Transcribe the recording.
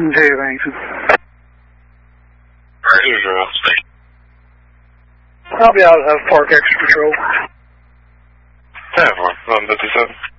Dave Angson. Usual. I'll be out of Park Extra Patrol. 10-4, 157.